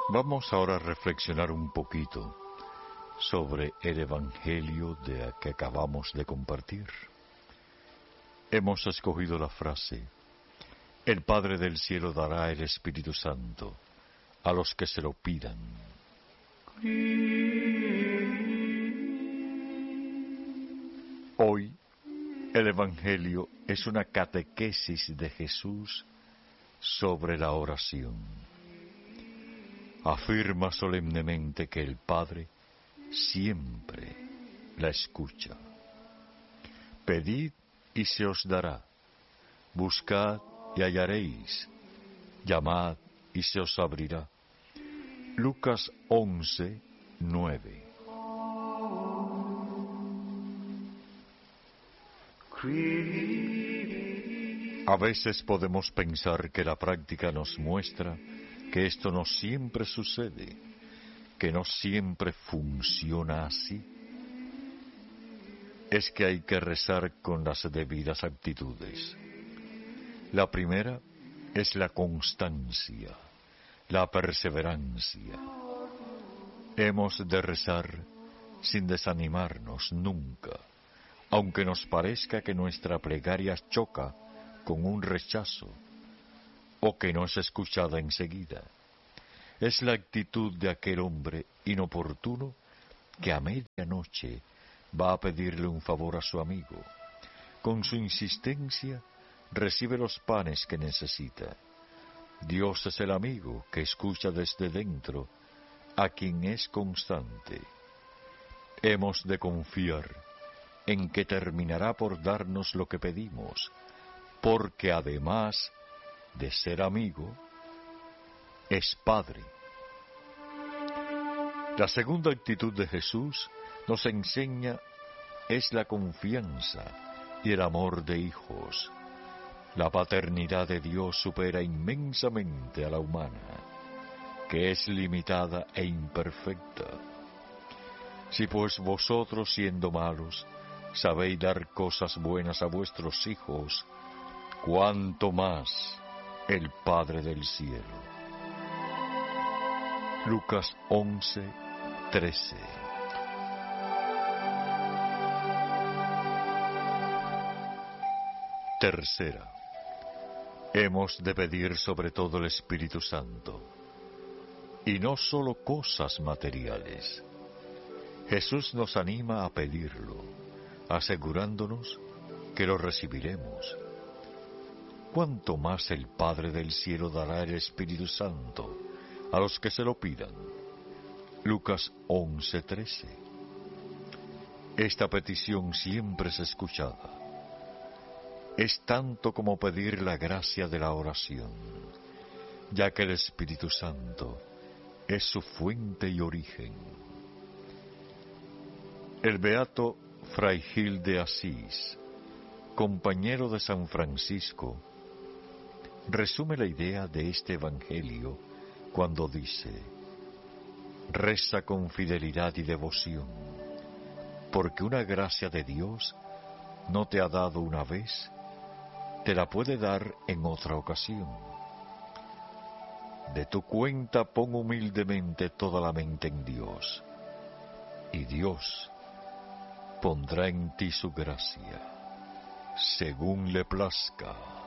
Vamos ahora a reflexionar un poquito sobre el Evangelio que acabamos de compartir. Hemos escogido la frase: el Padre del cielo dará el Espíritu Santo a los que se lo pidan. Hoy, el Evangelio es una catequesis de Jesús sobre la oración. Afirma solemnemente que el Padre siempre la escucha. Pedid y se os dará, buscad y hallaréis, llamad y se os abrirá. Lucas 11:9. A veces podemos pensar que la práctica nos muestra que esto no siempre sucede, que no siempre funciona así. Es que hay que rezar con las debidas actitudes. La primera es la constancia, la perseverancia. Hemos de rezar sin desanimarnos nunca, aunque nos parezca que nuestra plegaria choca con un rechazo o que no es escuchada enseguida. Es la actitud de aquel hombre inoportuno que a medianoche va a pedirle un favor a su amigo. Con su insistencia recibe los panes que necesita. Dios es el amigo que escucha desde dentro a quien es constante. Hemos de confiar en que terminará por darnos lo que pedimos, porque además de ser amigo, es Padre. La segunda actitud de Jesús nos enseña es la confianza y el amor de hijos. La paternidad de Dios supera inmensamente a la humana, que es limitada e imperfecta. Si pues vosotros, siendo malos, sabéis dar cosas buenas a vuestros hijos, cuánto más el Padre del cielo. Lucas 11:13. Tercera, hemos de pedir sobre todo el Espíritu Santo, y no solo cosas materiales. Jesús nos anima a pedirlo, asegurándonos que lo recibiremos. ¿Cuánto más el Padre del cielo dará el Espíritu Santo a los que se lo pidan? Lucas 11:13. Esta petición siempre es escuchada. Es tanto como pedir la gracia de la oración, ya que el Espíritu Santo es su fuente y origen. El beato Fray Gil de Asís, compañero de San Francisco, resume la idea de este Evangelio cuando dice: reza con fidelidad y devoción, porque una gracia de Dios no te ha dado una vez, te la puede dar en otra ocasión. De tu cuenta pon humildemente toda la mente en Dios, y Dios pondrá en ti su gracia, según le plazca.